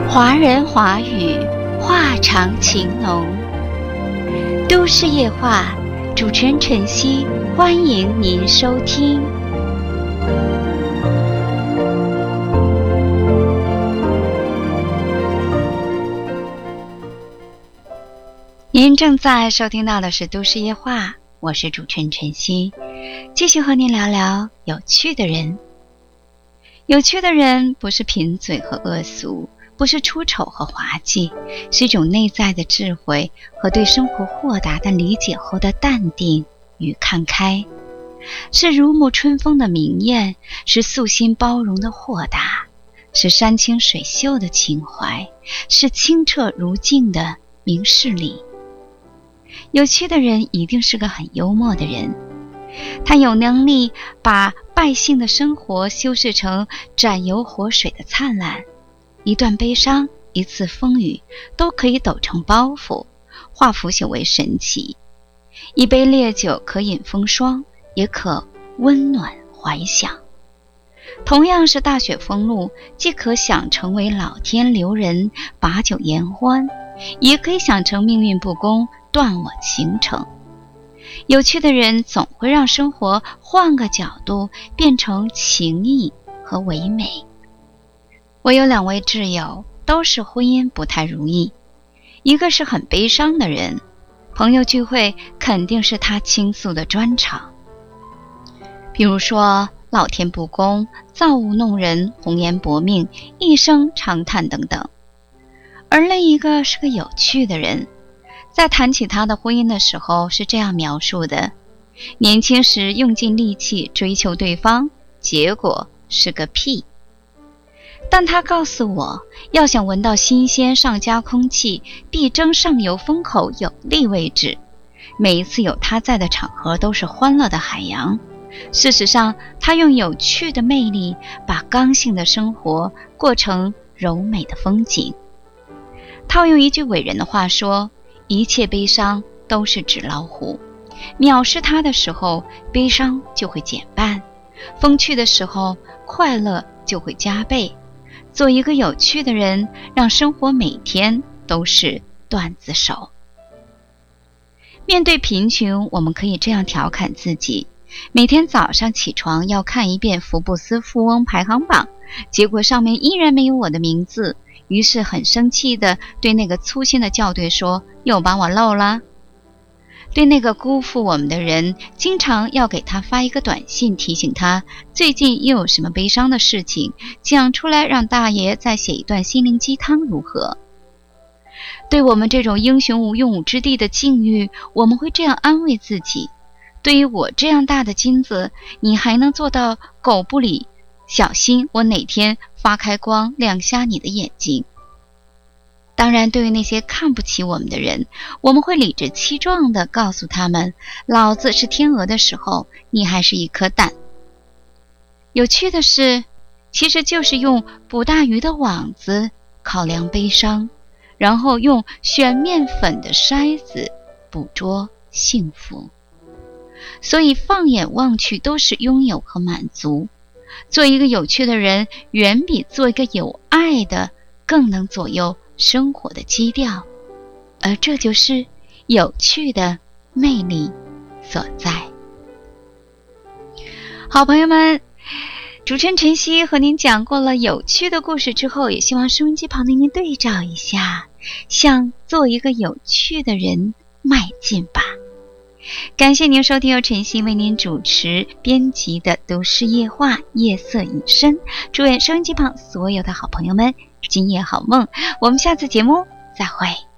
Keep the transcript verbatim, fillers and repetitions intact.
华人华语，话长情浓。都市夜话，主持人晨曦，欢迎您收听。您正在收听到的是都市夜话，我是主持人晨曦，继续和您聊聊有趣的人。有趣的人不是贫嘴和恶俗，不是出丑和滑稽，是一种内在的智慧和对生活豁达的理解后的淡定与看开，是如沐春风的明艳，是素心包容的豁达，是山清水秀的情怀，是清澈如镜的明事理。有趣的人一定是个很幽默的人，他有能力把百姓的生活修饰成展油活水的灿烂，一段悲伤，一次风雨，都可以抖成包袱，化腐朽为神奇。一杯烈酒可饮风霜，也可温暖怀想。同样是大雪封路，既可想成为老天留人，把酒言欢，也可以想成命运不公，断我情程。有趣的人总会让生活换个角度，变成情谊和唯美。我有两位挚友，都是婚姻不太如意。一个是很悲伤的人，朋友聚会肯定是他倾诉的专场，比如说老天不公，造物弄人，红颜薄命，一生长叹等等。而另一个是个有趣的人，在谈起他的婚姻的时候是这样描述的：年轻时用尽力气追求对方，结果是个屁。但他告诉我，要想闻到新鲜上佳空气，必争上游风口有利位置。每一次有他在的场合都是欢乐的海洋。事实上，他用有趣的魅力，把刚性的生活过成柔美的风景。套用一句伟人的话说，一切悲伤都是纸老虎，藐视它的时候，悲伤就会减半；风趣的时候，快乐就会加倍。做一个有趣的人，让生活每天都是段子手。面对贫穷，我们可以这样调侃自己：每天早上起床要看一遍福布斯富翁排行榜，结果上面依然没有我的名字，于是很生气地对那个粗心的校对说，又把我漏了。对那个辜负我们的人，经常要给他发一个短信，提醒他最近又有什么悲伤的事情，讲出来让大爷再写一段心灵鸡汤如何？对我们这种英雄无用武之地的境遇，我们会这样安慰自己：对于我这样大的金子，你还能做到狗不理，小心我哪天发开光亮瞎你的眼睛。当然，对于那些看不起我们的人，我们会理直气壮地告诉他们，老子是天鹅的时候，你还是一颗蛋。有趣的是，其实就是用捕大鱼的网子考量悲伤，然后用选面粉的筛子捕捉幸福。所以放眼望去都是拥有和满足。做一个有趣的人，远比做一个有爱的更能左右生活的基调，而这就是有趣的魅力所在。好朋友们，主持人晨曦和您讲过了有趣的故事之后，也希望收音机旁的您对照一下，向做一个有趣的人迈进吧。感谢您收听由晨曦为您主持编辑的都市夜话夜色已深，祝愿收音机旁所有的好朋友们今夜好梦，我们下次节目再会。